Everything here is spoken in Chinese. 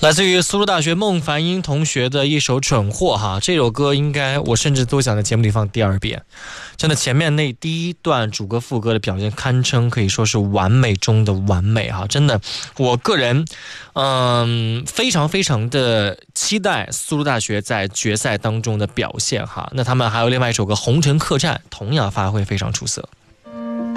来自于苏州大学孟凡英同学的一首《蠢货》哈，这首歌应该我甚至都想在节目里放第二遍。真的，前面那第一段主歌副歌的表现堪称可以说是完美中的完美哈，真的，我个人非常非常的期待苏州大学在决赛当中的表现哈。那他们还有另外一首歌《红尘客栈》，同样发挥非常出色。